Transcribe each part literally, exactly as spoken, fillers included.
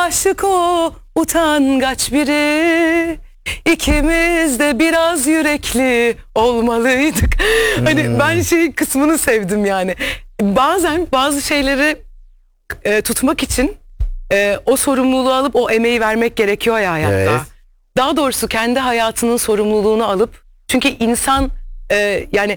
aşık o utangaç biri. İkimiz de biraz yürekli olmalıydık. Hmm. Hani ben şey kısmını sevdim yani. Bazen bazı şeyleri e, tutmak için e, o sorumluluğu alıp o emeği vermek gerekiyor ya hayatta. Evet. Daha doğrusu kendi hayatının sorumluluğunu alıp, çünkü insan e, yani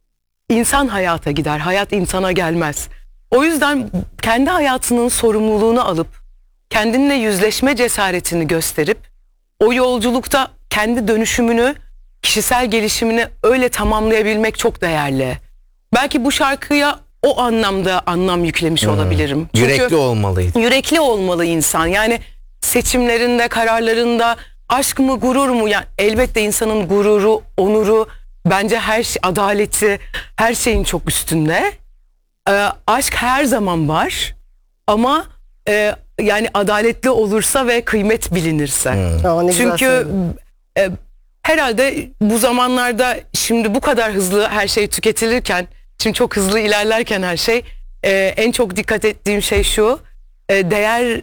insan hayata gider, hayat insana gelmez. O yüzden kendi hayatının sorumluluğunu alıp kendinle yüzleşme cesaretini gösterip o yolculukta kendi dönüşümünü, kişisel gelişimini öyle tamamlayabilmek çok değerli. Belki bu şarkıya o anlamda anlam yüklemiş hmm. olabilirim. Çünkü yürekli olmalıydı. Yürekli olmalı insan. Yani seçimlerinde, kararlarında aşk mı, gurur mu? Yani elbette insanın gururu, onuru, bence her şey, adaleti, her şeyin çok üstünde. Ee, aşk her zaman var ama e, yani adaletli olursa ve kıymet bilinirse. Hmm. Çünkü e, herhalde bu zamanlarda şimdi bu kadar hızlı her şey tüketilirken, şimdi çok hızlı ilerlerken her şey, e, en çok dikkat ettiğim şey şu: e, değer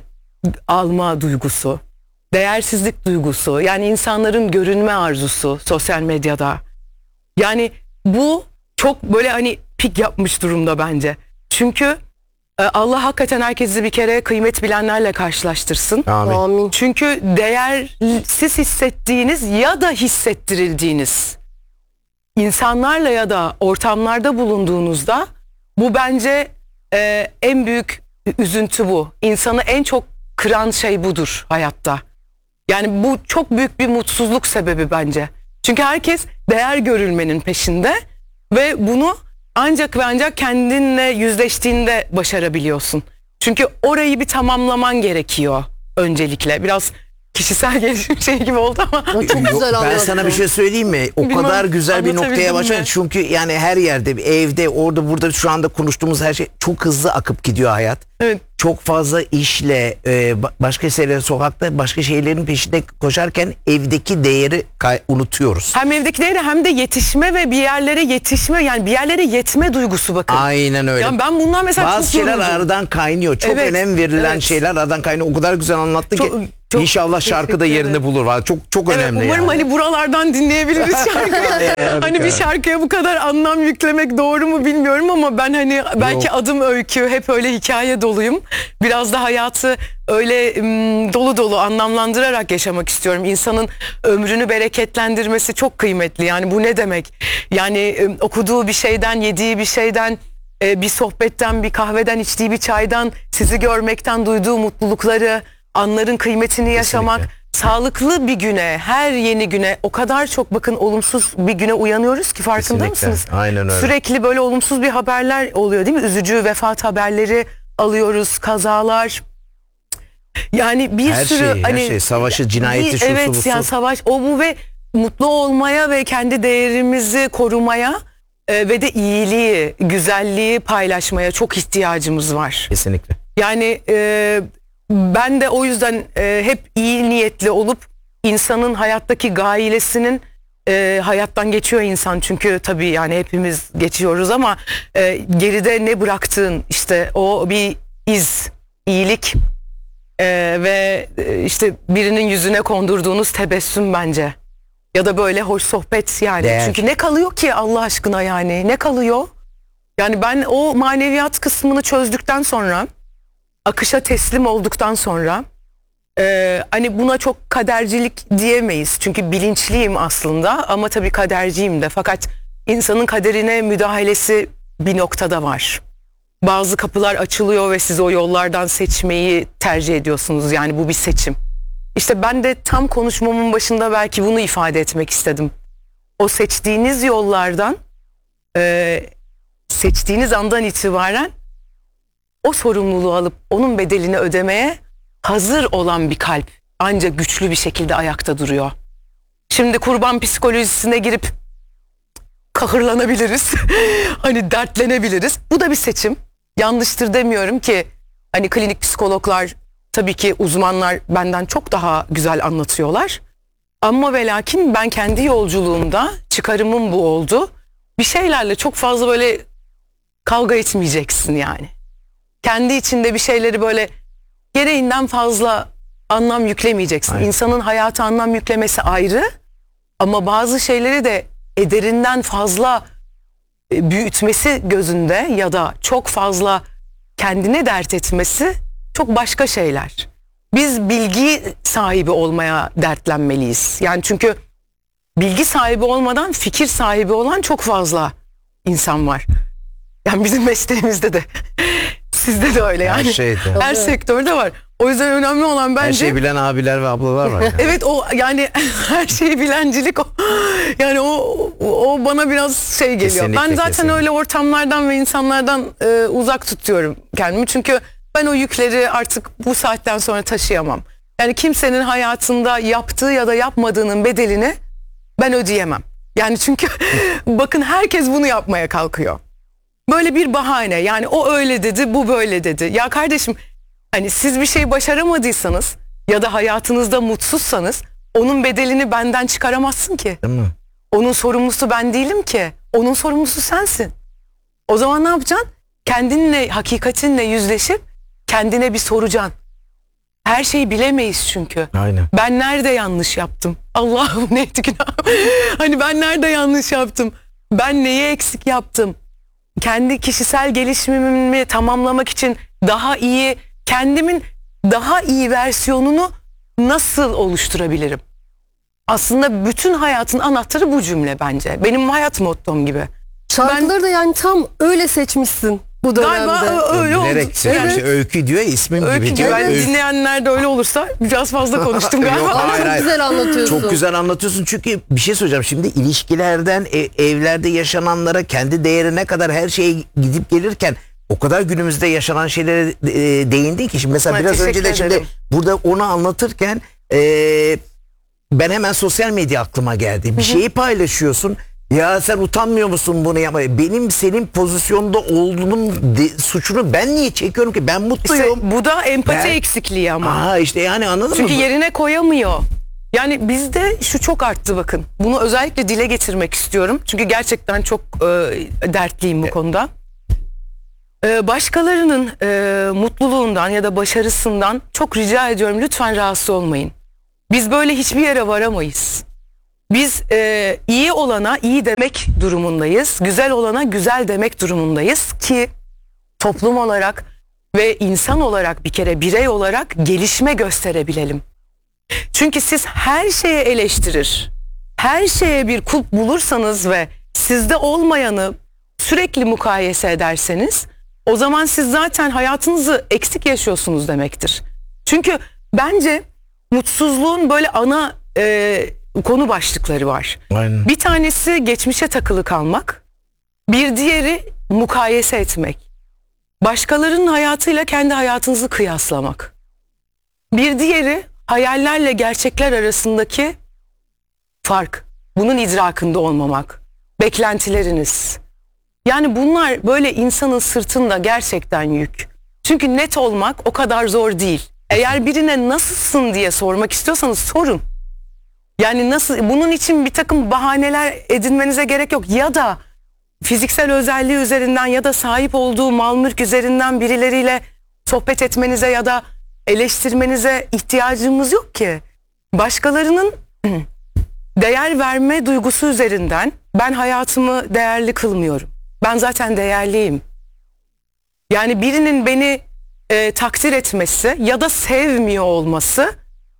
alma duygusu, değersizlik duygusu, yani insanların görünme arzusu sosyal medyada. Yani bu çok böyle hani pik yapmış durumda bence. Çünkü Allah hakikaten herkesi bir kere kıymet bilenlerle karşılaştırsın. Amin. Çünkü değersiz hissettiğiniz ya da hissettirildiğiniz insanlarla ya da ortamlarda bulunduğunuzda, bu bence e, en büyük üzüntü bu. İnsanı en çok kıran şey budur hayatta. Yani bu çok büyük bir mutsuzluk sebebi bence. Çünkü herkes değer görülmenin peşinde ve bunu ancak ve ancak kendinle yüzleştiğinde başarabiliyorsun. Çünkü orayı bir tamamlaman gerekiyor öncelikle. Biraz kişisel gelişim şey gibi oldu ama çok güzel anlattın. Ben sana bir şey söyleyeyim mi? O Bilmem, kadar güzel bir noktaya başladın. Çünkü yani her yerde, evde, orada, burada, şu anda konuştuğumuz her şey çok hızlı akıp gidiyor hayat. Evet. Çok fazla işle, başka şeyler, sokakta başka şeylerin peşinde koşarken evdeki değeri unutuyoruz. Hem evdeki değeri hem de yetişme ve bir yerlere yetişme, yani bir yerlere yetme duygusu, bakın. Aynen öyle. Yani ben bundan mesela bazı çok şeyler yoruldum. aradan kaynıyor. Çok evet, önem verilen evet. şeyler aradan kaynıyor. O kadar güzel anlattın çok, ki çok İnşallah şarkı da yerini bulur. Çok çok evet, önemli. Umarım yani. hani buralardan dinleyebiliriz şarkıyı. Hani bir şarkıya bu kadar anlam yüklemek doğru mu bilmiyorum ama ben hani belki Yok. adım öykü, hep öyle hikaye doluyum. Biraz da hayatı öyle ım, dolu dolu anlamlandırarak yaşamak istiyorum. İnsanın ömrünü bereketlendirmesi çok kıymetli. Yani bu ne demek? Yani ım, okuduğu bir şeyden, yediği bir şeyden, e, bir sohbetten, bir kahveden, içtiği bir çaydan, sizi görmekten duyduğu mutlulukları, anların kıymetini yaşamak, kesinlikle. Sağlıklı bir güne, her yeni güne o kadar çok, bakın, olumsuz bir güne uyanıyoruz ki, farkında kesinlikle. Mısınız? Aynen öyle. Sürekli böyle olumsuz bir haberler oluyor değil mi? Üzücü vefat haberleri alıyoruz, kazalar. Yani bir her sürü şey, hani her şey, savaşı, cinayeti, şusu, evet, busu. yani savaş, o bu ve mutlu olmaya ve kendi değerimizi korumaya e, ve de iyiliği, güzelliği paylaşmaya çok ihtiyacımız var. Kesinlikle. Yani e, ben de o yüzden e, hep iyi niyetli olup insanın hayattaki gailesinin, e, hayattan geçiyor insan çünkü tabii yani hepimiz geçiyoruz ama e, geride ne bıraktığın, işte o bir iz, iyilik e, ve e, işte birinin yüzüne kondurduğunuz tebessüm bence, ya da böyle hoş sohbet yani. Değer. Çünkü ne kalıyor ki Allah aşkına, yani ne kalıyor? Yani ben o maneviyat kısmını çözdükten sonra, akışa teslim olduktan sonra, e, hani buna çok kadercilik diyemeyiz. Çünkü bilinçliyim aslında ama tabii kaderciyim de. Fakat insanın kaderine müdahalesi bir noktada var. Bazı kapılar açılıyor ve siz o yollardan seçmeyi tercih ediyorsunuz. Yani bu bir seçim. İşte ben de tam konuşmamın başında belki bunu ifade etmek istedim. O seçtiğiniz yollardan, e, seçtiğiniz andan itibaren o sorumluluğu alıp onun bedelini ödemeye hazır olan bir kalp ancak güçlü bir şekilde ayakta duruyor. Şimdi kurban psikolojisine girip kahırlanabiliriz. Hani dertlenebiliriz. Bu da bir seçim. Yanlıştır demiyorum ki. Hani klinik psikologlar, tabii ki uzmanlar benden çok daha güzel anlatıyorlar. Ama ve lakin ben kendi yolculuğumda çıkarımım bu oldu. Bir şeylerle çok fazla böyle kavga etmeyeceksin yani. Kendi içinde bir şeyleri böyle gereğinden fazla anlam yüklemeyeceksin. Aynen. İnsanın hayata anlam yüklemesi ayrı ama bazı şeyleri de ederinden fazla e, büyütmesi gözünde ya da çok fazla kendine dert etmesi çok başka şeyler. Biz bilgi sahibi olmaya dertlenmeliyiz. Yani çünkü bilgi sahibi olmadan fikir sahibi olan çok fazla insan var. Yani bizim mesleğimizde de sizde de öyle yani. Her şeyde. Her sektörde var. O yüzden önemli olan bence... Her şeyi bilen abiler ve ablalar var. Yani. Evet o yani her şeyi bilencilik o. Yani o, o bana biraz şey geliyor. Kesinlikle, ben zaten kesinlikle. öyle ortamlardan ve insanlardan e, uzak tutuyorum kendimi. Çünkü ben o yükleri artık bu saatten sonra taşıyamam. Yani kimsenin hayatında yaptığı ya da yapmadığının bedelini ben ödeyemem. Yani çünkü bakın herkes bunu yapmaya kalkıyor. Böyle bir bahane, yani o öyle dedi, bu böyle dedi. Ya kardeşim, hani siz bir şey başaramadıysanız ya da hayatınızda mutsuzsanız onun bedelini benden çıkaramazsın ki. Değil mi? Onun sorumlusu ben değilim ki. Onun sorumlusu sensin. O zaman ne yapacaksın? Kendinle, hakikatinle yüzleşip kendine bir soracaksın. Her şeyi bilemeyiz çünkü. Aynen. Ben nerede yanlış yaptım? Allah'ım ne etti günahım. Hani ben nerede yanlış yaptım? Ben neyi eksik yaptım? Kendi kişisel gelişimimi tamamlamak için daha iyi, kendimin daha iyi versiyonunu nasıl oluşturabilirim? Aslında bütün hayatın anahtarı bu cümle bence. Benim hayat mottom gibi. Şarkıları da yani tam öyle seçmişsin bu dönemde. Galiba öyle oldu. Bilerek sevmiş. Evet. Öykü diyor ya, ismim Öykü gibi gibi. diyor. Ben Öykü. dinleyenler de öyle olursa biraz fazla konuştum galiba. Yok, Ama hayır, çok hayır. güzel anlatıyorsun. Çok güzel anlatıyorsun çünkü bir şey söyleyeceğim. Şimdi ilişkilerden e- evlerde yaşananlara, kendi değerine kadar her şeye gidip gelirken o kadar günümüzde yaşanan şeylere e, değindin ki. Şimdi mesela Ha, biraz önce de teşekkür şimdi ederim. burada onu anlatırken e, ben hemen sosyal medya aklıma geldi. Bir şeyi paylaşıyorsun. Ya sen utanmıyor musun bunu yapmaya? Benim senin pozisyonda olduğunun de- suçunu ben niye çekiyorum ki? Ben İşte mutluyum. bu da empati Ben- eksikliği ama. Aa işte yani anladın Çünkü mı? yerine koyamıyor. Yani bizde şu çok arttı bakın. Bunu özellikle dile getirmek istiyorum. Çünkü gerçekten çok e, dertliyim bu konuda. E, başkalarının e, mutluluğundan ya da başarısından çok rica ediyorum, lütfen rahatsız olmayın. Biz böyle hiçbir yere varamayız. Biz e, iyi olana iyi demek durumundayız. Güzel olana güzel demek durumundayız ki toplum olarak ve insan olarak, bir kere birey olarak gelişme gösterebilelim. Çünkü siz her şeye eleştirir, her şeye bir kulp bulursanız ve sizde olmayanı sürekli mukayese ederseniz, o zaman siz zaten hayatınızı eksik yaşıyorsunuz demektir. Çünkü bence mutsuzluğun böyle ana e, konu başlıkları var. Aynen. Bir tanesi geçmişe takılı kalmak, bir diğeri mukayese etmek. Başkalarının hayatıyla kendi hayatınızı kıyaslamak. Bir diğeri hayallerle gerçekler arasındaki fark. Bunun idrakında olmamak. Beklentileriniz. Yani bunlar böyle insanın sırtında gerçekten yük. Çünkü net olmak o kadar zor değil. Eğer birine nasılsın diye sormak istiyorsanız sorun. Yani nasıl, bunun için bir takım bahaneler edinmenize gerek yok. Ya da fiziksel özelliği üzerinden ya da sahip olduğu mal mülk üzerinden birileriyle sohbet etmenize ya da eleştirmenize ihtiyacımız yok ki. Başkalarının değer verme duygusu üzerinden ben hayatımı değerli kılmıyorum. Ben zaten değerliyim. Yani birinin beni e, takdir etmesi ya da sevmiyor olması,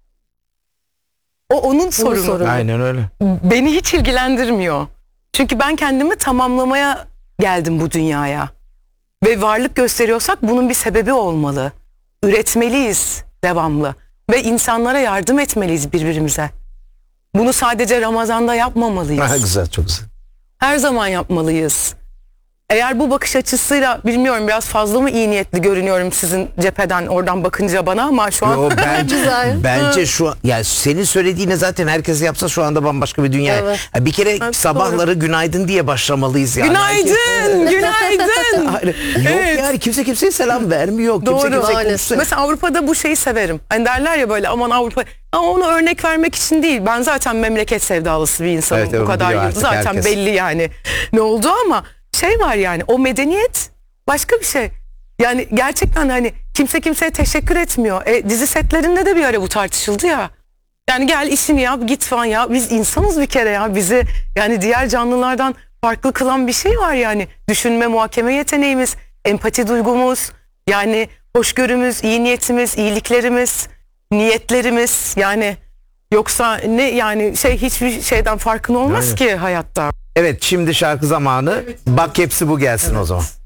o onun sorunu. sorunu. Aynen öyle. Beni hiç ilgilendirmiyor. Çünkü ben kendimi tamamlamaya geldim bu dünyaya. Ve varlık gösteriyorsak bunun bir sebebi olmalı. Üretmeliyiz devamlı. Ve insanlara yardım etmeliyiz birbirimize. Bunu sadece Ramazan'da yapmamalıyız. Ha, güzel, çok güzel. Her zaman yapmalıyız. Eğer bu bakış açısıyla, bilmiyorum biraz fazla mı iyi niyetli görünüyorum sizin cepheden oradan bakınca bana, ama şu an Yo, bence, Güzel. bence şu an, ya senin söylediğini zaten herkes yapsa şu anda bambaşka bir dünya. Evet. Ya bir kere Evet, sabahları günaydın diye başlamalıyız yani. günaydın, günaydın. Hayır, yok Evet. yani kimse kimseye selam vermiyor. Kimse Doğru. kimseye Maalesef. konuşsa- Mesela Avrupa'da bu şeyi severim. Hani derler ya böyle, aman Avrupa. Ama onu örnek vermek için değil. Ben zaten memleket sevdalısı bir insanım. Evet, evet, bu kadar biliyor yıl. artık Zaten herkes. belli yani ne oldu, ama şey var yani, o medeniyet başka bir şey. Yani gerçekten hani kimse kimseye teşekkür etmiyor. E, dizi setlerinde de bir ara bu tartışıldı ya. Yani gel işini yap git falan ya. Biz insanız bir kere ya. Bizi yani diğer canlılardan farklı kılan bir şey var yani. Düşünme, muhakeme yeteneğimiz, empati duygumuz, yani hoşgörümüz, iyi niyetimiz, iyiliklerimiz, niyetlerimiz, yani yoksa ne yani şey hiçbir şeyden farkın olmaz Aynen. ki hayatta. Evet, şimdi şarkı zamanı. Bak hepsi bu gelsin o zaman.